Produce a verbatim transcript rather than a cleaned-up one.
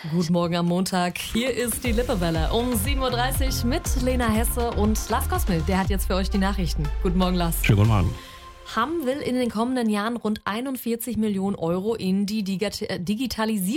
Guten Morgen am Montag. Hier ist die Lippewelle um sieben Uhr dreißig mit Lena Hesse und Lars Kosmil. Der hat jetzt für euch die Nachrichten. Guten Morgen, Lars. Schönen guten Morgen. Hamm will in den kommenden Jahren rund einundvierzig Millionen Euro in die Digitalisierung